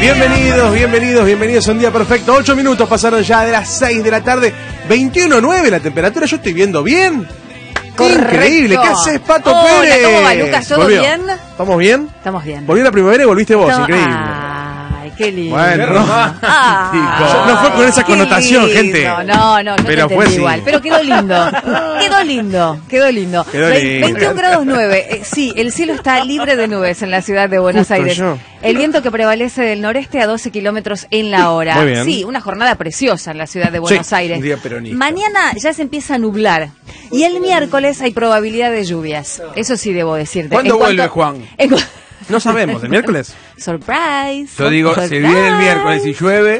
Bienvenidos a un día perfecto. 8 minutos pasaron ya de las 6 de la tarde. 21:09 la temperatura. Yo estoy viendo bien. Correcto. Increíble. ¿Qué haces, Pato Pérez? Hola, ¿cómo va, Lucas? ¿Todo bien? ¿Estamos bien? Estamos bien. Volvió la primavera y volviste vos. Increíble. Ay, qué lindo. Bueno, no fue con esa connotación, lindo. gente. No, pero te fue entendí igual. Pero quedó lindo. Quedó lindo. 21 grados 9. Sí, el cielo está libre de nubes en la ciudad de Buenos Aires. El viento que prevalece del noreste a 12 kilómetros en la hora. Muy bien. Sí, una jornada preciosa en la ciudad de Buenos Aires. Un día peronista. Mañana ya se empieza a nublar. Y el miércoles hay probabilidad de lluvias. Eso sí debo decirte. ¿Cuándo vuelve Juan? No sabemos, ¿el miércoles? Surprise. Yo digo, si viene el miércoles y llueve...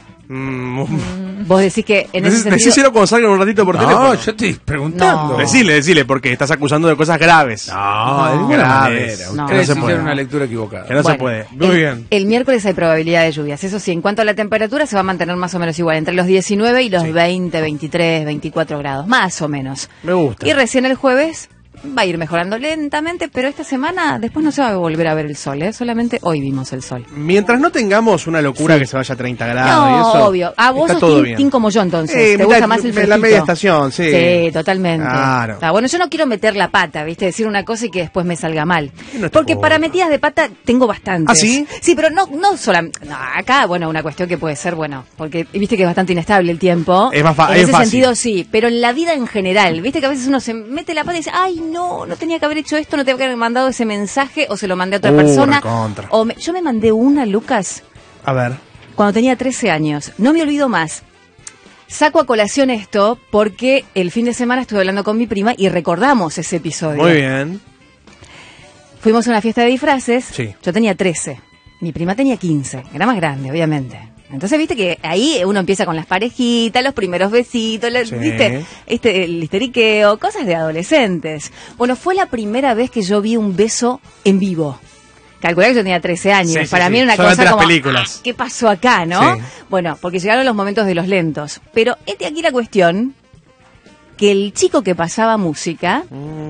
Vos decís que en ese sentido... Decíselo cuando salgan un ratito por teléfono. No, yo estoy preguntando. No. Decile, porque estás acusando de cosas graves. No, de ninguna graves. manera. No. Ustedes Que no se puede. hicieron una lectura equivocada. Que no se puede. Muy bien. El miércoles hay probabilidad de lluvias. Eso sí, en cuanto a la temperatura se va a mantener más o menos igual, entre los 19 y los 20, 23, 24 grados, más o menos. Me gusta. Y recién el jueves va a ir mejorando lentamente, pero esta semana después no se va a volver a ver el sol, ¿eh? Solamente hoy vimos el sol. Mientras no tengamos una locura que se vaya a 30 grados y No, eso, obvio. Ah, vos está sos todo team, bien. team como yo entonces. ¿Te gusta más el fresquito? La media estación, sí. Sí, totalmente. Claro. Bueno, yo no quiero meter la pata, ¿viste? Decir una cosa y que después me salga mal. No te Porque importa. para metidas de pata tengo bastantes. ¿Ah, sí? Sí, pero no solamente... No, acá, bueno, una cuestión que puede ser, bueno, porque viste que es bastante inestable el tiempo. Es más en es ese fácil. sentido sí, pero en la vida en general, viste que a veces uno se mete la pata y dice, ay, no tenía que haber hecho esto, no tenía que haber mandado ese mensaje, o se lo mandé a otra persona. recontra. Yo me mandé una, Lucas, A ver. cuando tenía 13 años. No me olvido más. Saco a colación esto porque el fin de semana estuve hablando con mi prima y recordamos ese episodio. Muy bien. Fuimos a una fiesta de disfraces. Sí. Yo tenía 13. Mi prima tenía 15. Era más grande, obviamente. Entonces, viste que ahí uno empieza con las parejitas, los primeros besitos, Sí. viste, el histeriqueo, cosas de adolescentes. Bueno, fue la primera vez que yo vi un beso en vivo. Calculé que yo tenía 13 años. Sí, sí, Para sí. mí era una Solamente cosa las como, películas. ¿qué pasó acá, no? Sí. Bueno, porque llegaron los momentos de los lentos. Pero aquí la cuestión, que el chico que pasaba música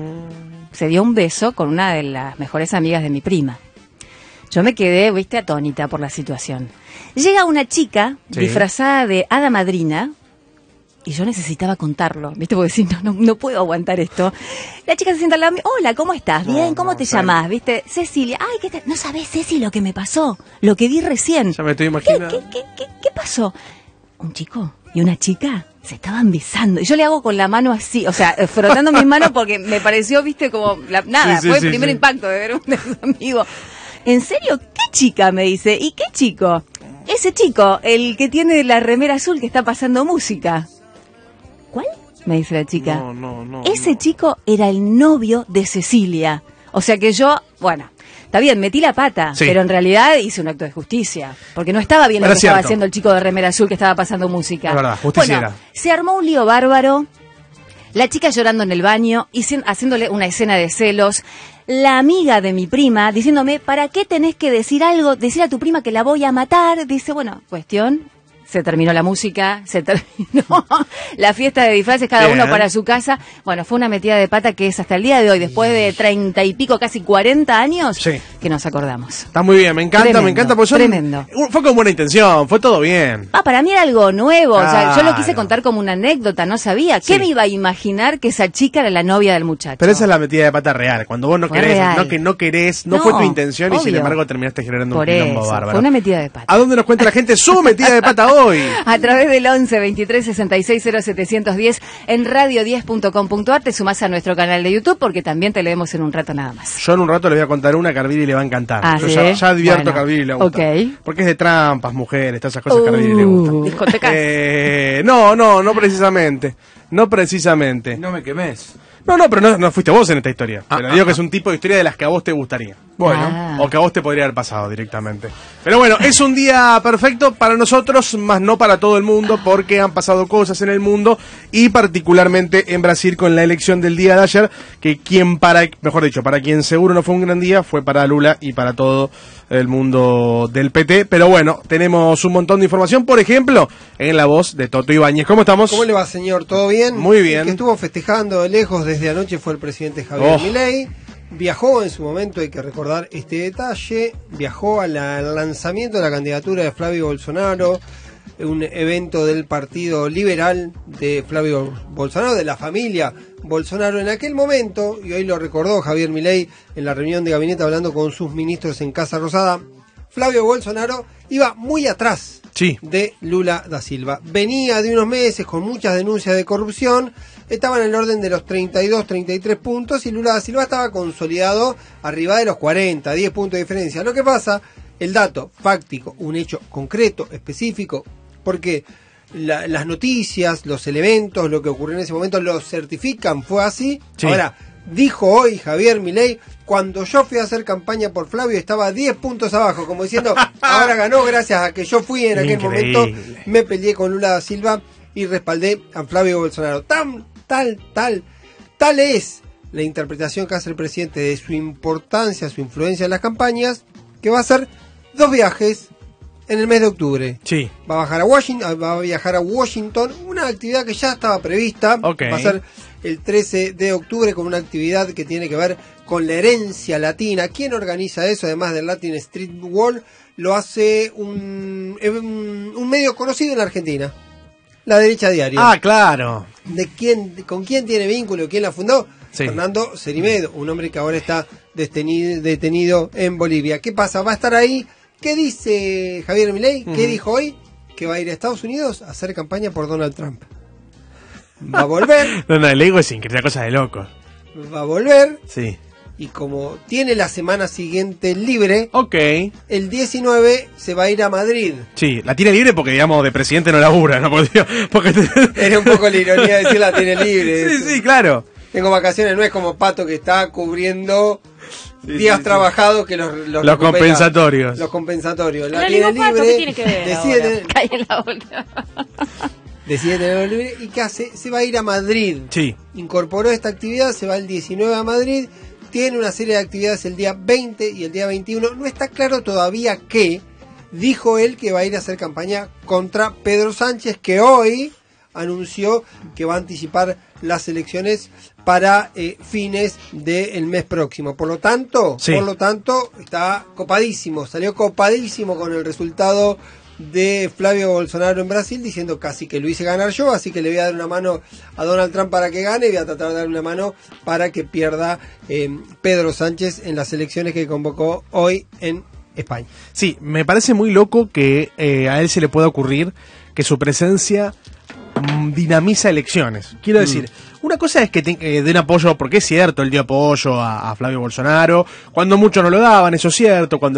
se dio un beso con una de las mejores amigas de mi prima. Yo me quedé, viste, atónita por la situación. Llega una chica Sí. disfrazada de hada madrina y yo necesitaba contarlo, viste, porque si no puedo aguantar esto. La chica se sienta al lado mío. Hola, ¿cómo estás? Bien, ¿cómo te llamas? ¿Viste? Cecilia. Ay, ¿qué tal? No sabés, Ceci, lo que me pasó, lo que vi recién. Ya me estoy imaginando. ¿Qué pasó? Un chico y una chica se estaban besando. Y yo le hago con la mano así, o sea, frotando mis manos porque me pareció, viste, como... nada, Sí, fue sí, el primer sí. impacto de ver un de sus amigos. ¿En serio? ¿Qué chica? Me dice. ¿Y qué chico? Ese chico, el que tiene la remera azul que está pasando música. ¿Cuál? Me dice la chica. No. Ese chico era el novio de Cecilia. O sea que yo, bueno, está bien, metí la pata, Sí. pero en realidad hice un acto de justicia. Porque no estaba bien Pero lo que es estaba cierto. haciendo el chico de remera azul que estaba pasando música. Es verdad, justiciera. Bueno, se armó un lío bárbaro. La chica llorando en el baño, haciéndole una escena de celos. La amiga de mi prima diciéndome, ¿para qué tenés que decir algo? Decir a tu prima que la voy a matar. Dice, bueno, cuestión... Se terminó la música, se terminó la fiesta de disfraces, cada Bien. uno para su casa. Bueno, fue una metida de pata que es hasta el día de hoy, después de 30 y pico, casi 40 años, Sí. que nos acordamos. Está muy bien, me encanta. Porque Tremendo. Fue con buena intención, fue todo bien. Para mí era algo nuevo, o sea, yo lo quise Claro. contar como una anécdota, no sabía. Sí. ¿Qué me iba a imaginar que esa chica era la novia del muchacho? Pero esa es la metida de pata real. Cuando vos no Fue querés, real. no querés, no No, fue tu intención y sin obvio. embargo terminaste generando un Por quilombo eso, bárbaro. fue una metida de pata. ¿A dónde nos cuenta la gente su metida de pata hoy? A través del 11 23 66 0710 en radio10.com.ar te sumás a nuestro canal de YouTube porque también te leemos en un rato nada más. Yo en un rato le voy a contar una que a Carvili le va a encantar. Ah, Yo ¿sí? ya advierto Bueno, que a Carvili le gusta. ok. Porque es de trampas, mujeres, todas esas cosas que a Carvili le gustan. Discotecas. No precisamente. No precisamente. No me quemes. No, pero no fuiste vos en esta historia. Ah, Te lo digo ah, que es un tipo de historia de las que a vos te gustaría. Bueno. Ah. O que a vos te podría haber pasado directamente. Pero bueno, es un día perfecto para nosotros, más no para todo el mundo, porque han pasado cosas en el mundo y particularmente en Brasil con la elección del día de ayer, que para quien seguro no fue un gran día, fue para Lula y para todo el mundo del PT. Pero bueno, tenemos un montón de información, por ejemplo, en la voz de Toto Ibáñez. ¿Cómo estamos? ¿Cómo le va, señor? ¿Todo bien? Muy bien. El que estuvo festejando de lejos desde anoche fue el presidente Javier Milei. viajó en su momento, hay que recordar este detalle, viajó al lanzamiento de la candidatura de Flavio Bolsonaro, un evento del Partido Liberal de Flavio Bolsonaro, de la familia Bolsonaro en aquel momento, y hoy lo recordó Javier Milei en la reunión de gabinete hablando con sus ministros en Casa Rosada. Flavio Bolsonaro iba muy atrás de Lula da Silva. Venía de unos meses con muchas denuncias de corrupción, estaba en el orden de los 32, 33 puntos y Lula da Silva estaba consolidado arriba de los 40, 10 puntos de diferencia. Lo que pasa, el dato fáctico, un hecho concreto, específico, porque las noticias, los elementos, lo que ocurrió en ese momento lo certifican, fue así. Sí. Ahora, dijo hoy Javier Milei, cuando yo fui a hacer campaña por Flavio estaba 10 puntos abajo, como diciendo, ahora ganó gracias a que yo fui en aquel momento, me peleé con Lula da Silva y respaldé a Flavio Bolsonaro. Tal es la interpretación que hace el presidente de su importancia, su influencia en las campañas, que va a hacer 2 viajes en el mes de octubre. Sí. Va a viajar a Washington, una actividad que ya estaba prevista. Va a ser el 13 de octubre con una actividad que tiene que ver con la herencia latina. ¿Quién organiza eso? Además del Latin Street World, lo hace un medio conocido en la Argentina. La Derecha Diario. Ah, claro. ¿Con quién tiene vínculo? ¿Quién la fundó? Sí. Fernando Cerimedo, un hombre que ahora está detenido en Bolivia. ¿Qué pasa? Va a estar ahí. ¿Qué dice Javier Milei? ¿Qué dijo hoy? Que va a ir a Estados Unidos a hacer campaña por Donald Trump. Va a volver. No, el ego es increíble, cosa de loco. Va a volver. Sí. Y como tiene la semana siguiente libre, el 19 se va a ir a Madrid. Sí, la tiene libre porque, digamos, de presidente no labura, ¿no? Porque Era un poco la ironía de decir la tiene libre. Sí, claro. Tengo vacaciones, no es como Pato que está cubriendo días trabajados que los compensatorios. Los compensatorios. La tiene libre. Pato, ¿qué tiene que ver? Decide tenerlo libre. ¿Y qué hace? Se va a ir a Madrid. Sí. Incorporó esta actividad, se va el 19 a Madrid. Tiene una serie de actividades el día 20 y el día 21. No está claro todavía qué. Dijo él que va a ir a hacer campaña contra Pedro Sánchez, que hoy anunció que va a anticipar las elecciones para fines del mes próximo. Por lo tanto, está copadísimo, salió copadísimo con el resultado de Flavio Bolsonaro en Brasil, diciendo casi que lo hice ganar yo, así que le voy a dar una mano a Donald Trump para que gane y voy a tratar de dar una mano para que pierda Pedro Sánchez en las elecciones que convocó hoy en España. Sí, me parece muy loco que a él se le pueda ocurrir que su presencia dinamiza elecciones. Quiero decir, una cosa es que den apoyo, porque es cierto, él dio apoyo a Flavio Bolsonaro, cuando muchos no lo daban, eso es cierto, cuando